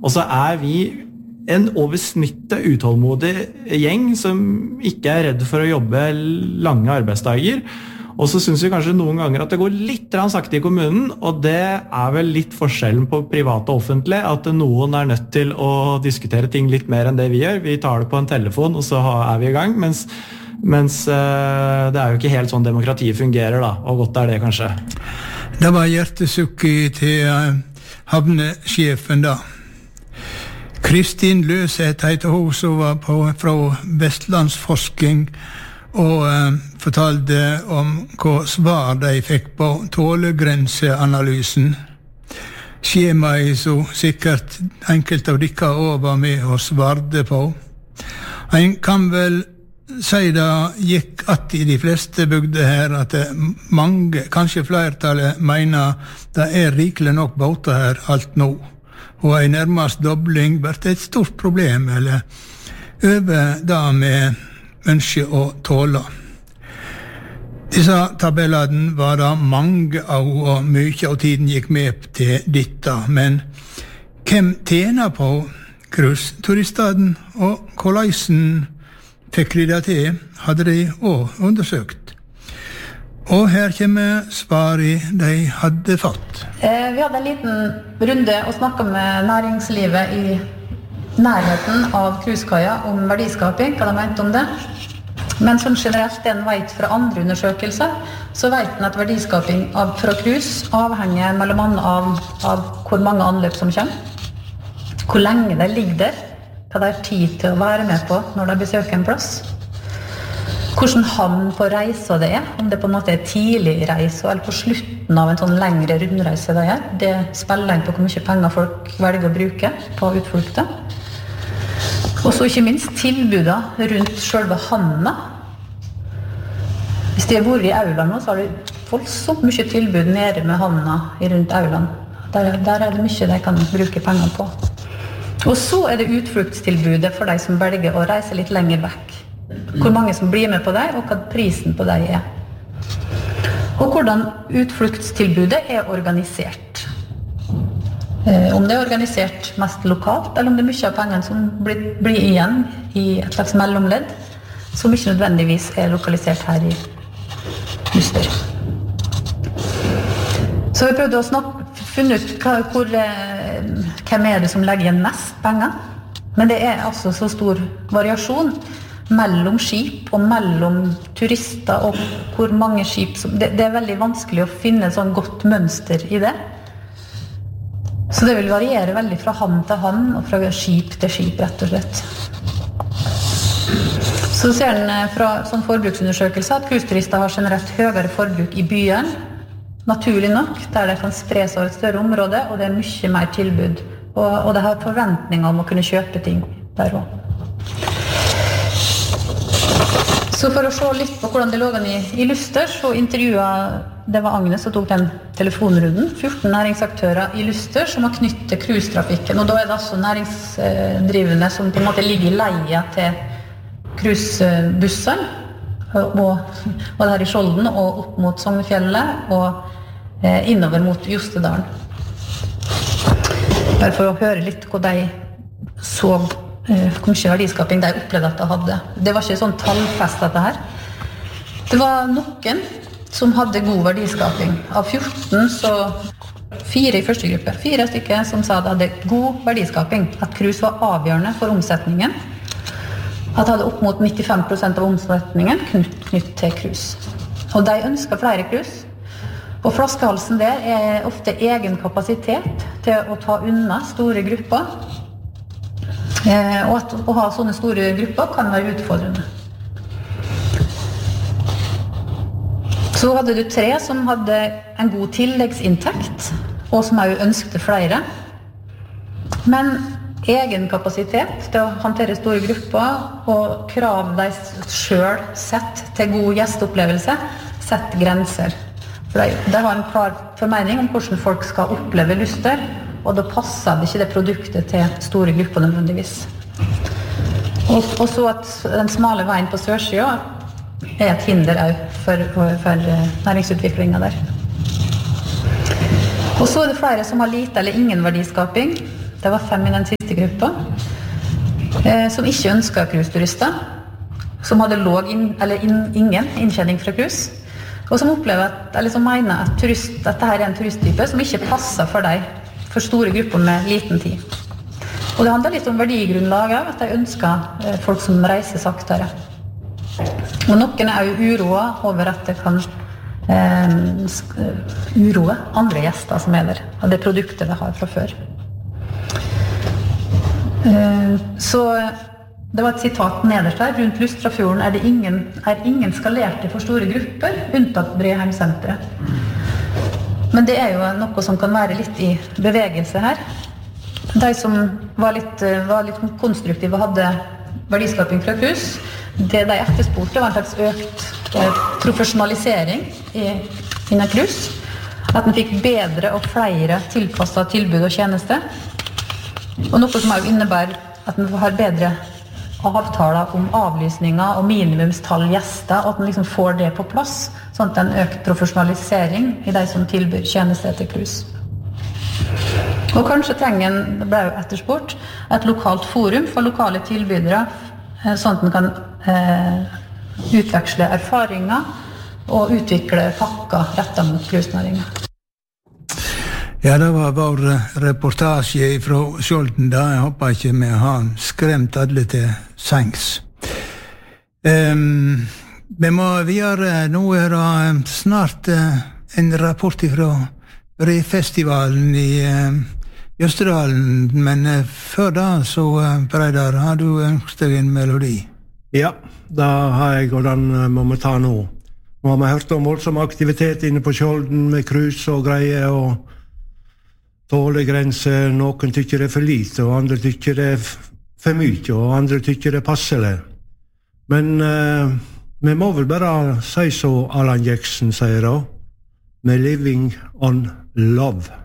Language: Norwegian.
og så vi en over snittet utålmodig gjeng som ikke redd for å jobbe lange arbeidsdager. Og så synes vi kanskje noen ganger at det går litt sakte i kommunen, og det vel litt forskjellen på privat og offentlig, at noen nødt til å diskutere ting litt mer enn det vi gjør. Vi tar det på en telefon, og så vi i gang, mens det jo ikke helt sånn demokratiet fungerer da, og godt det kanskje. Det var hjertesukket til havnesjefen da. Kristin Løseth heter hun som var fra Vestlandsforsking, og fortalte om hva svar de fikk på tålegrenseanalysen. Skjemaet som sikkert enkelt av dere også var med og svarte på. En kan vel si det gikk at i de fleste bygder her at mange, kanskje flertallet, mener det rikelig nok båter her alt nå. Og en nærmest dobling blir et stort problem, eller over det med ønske å tåle. Disse tabellene var det mange av, og mye av tiden gikk med til dette. Men hvem tjener på cruiseturistene, og hvordan fikk de det til, hadde de også undersøkt. Og her kommer svaret de hadde fått. Vi hadde en liten runde og snakket med næringslivet i nærheten av cruisekaia om verdiskaping, hva de mente om det. Men som generelt den vet fra andre undersøkelser, så vet den at verdiskaping fra cruise avhenger mellom annet av hvor mange anløp som kommer, hvor lenge de ligger der, hva de har tid til å være med på når de besøker en plass, hvordan havn på reise det om det på en måte tidlig reise eller på slutten av en sånn lengre rundreise det det spiller inn på hvor mye penger folk velger å bruke på utflukter. Og så ikke minst tilbudet rundt selve havna. Hvis de har vært i Auland nå, så har de voldsomt mye tilbud nede med havna rundt Auland. Der det mye de kan bruke penger på. Og så det utfluktstilbudet for de som velger å reise litt lenger vekk. Hvor mange som blir med på det, og hva prisen på det Og hvordan utfluktstilbudet organisert. Om det organisert mest lokalt, eller om det mye av pengene som blir igjen i et slags mellomledd, som ikke nødvendigvis lokalisert her i Luster. Så vi prøvde å finne ut hvem det som legger igjen mest penger. Men det altså så stor variasjon mellom skip og mellom turister, og hvor mange skip som... Det veldig vanskelig å finne et sånn godt mønster i det. Så det vil variere veldig fra havn til havn, og fra skip til skip, rett og slett. Så ser den fra sånn forbruksundersøkelse at cruiseturister har generelt høyere forbruk i byen, naturlig nok, der det kan spres over et større område, og det mye mer tilbud. Og det har forventninger om å kunne kjøpe ting der også. Så for å se litt på hvordan det lå an i Luster, så intervjuet det var Agnes som tok den telefonrunden. 14 næringsaktører i Luster som har knyttet cruisetrafikken. Og da det altså næringsdrivende som på en måte ligger i leia til cruisebussene, og det her i Skjolden, og opp mot Sognefjellet, og innover mot Jostedalen. Bare for å høre litt hva de så, hvor mye verdiskaping de opplevde at de hadde. Det var ikke sånn tallfest dette her. Det var noen som hadde god verdiskaping. Av 14 så 4 i første gruppe. 4 stykker som sa at de hadde god verdiskaping. At cruise var avgjørende for omsetningen. At de hadde opp mot 95% av omsetningen knytt til cruise. Og de ønsket flere cruise. Og flaskehalsen der ofte egen kapasitet til å ta unna store grupper. Og at å ha sånne store grupper kan være utfordrende. Så hadde du 3 som hadde en god tilleggsinntekt, og som også ønsket flere. Men egen kapasitet til å håndtere store grupper, og krav de selv sett til god gjesteopplevelse, sett grenser. For de har en klar formening om hvordan folk skal oppleve Luster, og da passer det ikke det produktet til store grupper nødvendigvis. Og så at den smale veien på sørsiden et hinder også for næringsutviklingen der. Og så det flere som har lite eller ingen verdiskaping. det var 5 i den siste gruppa, som ikke ønsket cruiseturister, som hadde ingen inntjening fra cruise, og som opplever eller som mener at dette her en turisttype som ikke passer for deg, for store grupper med liten tid. Og det handler litt om verdigrunnlaget, at de ønsker folk som reiser saktere. Og noen jo uroa over at det kan uroe andre gjester som der, av det produktet vi har fra før. Så det var et sitat nederst der, rundt Lustrafjorden ingen skalerte for store grupper, unntatt Breheimsenteret. Men det jo noe som kan være litt i bevegelse her. De som var litt konstruktive og hadde verdiskaping fra cruise, det de etterspurte var en slags økt profesjonalisering innen cruise, at man fikk bedre og flere tilpasset tilbud og tjenester, og noe som også innebærer at man har bedre avtaler om avlysninger og minimumstall gjester, og at man liksom får det på plass, sånn at det en økt profesjonalisering i de som tilbyr tjenester til cruise. Og kanskje trenger det ble jo etterspurt, et lokalt forum for lokale tilbydere, sånn at man kan utveksle erfaringer og utvikle pakker rettet mot cruisenæringen. Ja, det var vår reportasje fra Skjolden da. Jeg håper ikke vi har skremt alle til sengs. Vi må videre. Nå det snart en rapport fra Brefestivalen i Østerdalen, men før da så, Breidar, har du ønsket deg en melodi? Ja, da har jeg, og den må vi ta nå. Nå har vi hørt om voldsom aktivitet inne på Skjolden med cruise og greier, og tålegrenser. Noen tykker det for lite, og andre tykker det for mye, og andre tykker det passelig. Men vi må vel bare si så Alan Jackson sier da, med Living on Love.